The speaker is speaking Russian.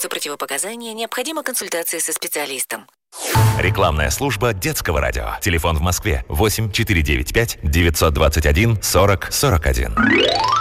имеются противопоказания, необходима консультация со специалистом. Рекламная служба детского радио. Телефон в Москве 8 495 921 40 41.